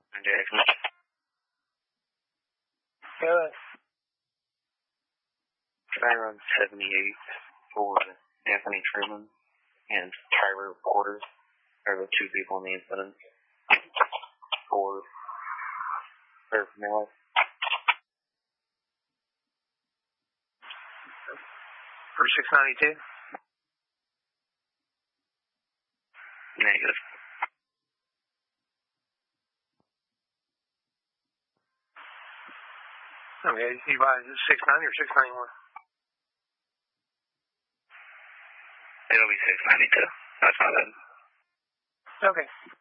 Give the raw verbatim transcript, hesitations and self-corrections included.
Jackson. Go ahead. Try run seventy-eight for Anthony Truman and Tyler Porter. Are the two people in the incident. For or Miller. For six ninety-two? Negative. Okay, you buy six ninety or six ninety-one? It'll be six ninety-two. That's not it. Okay.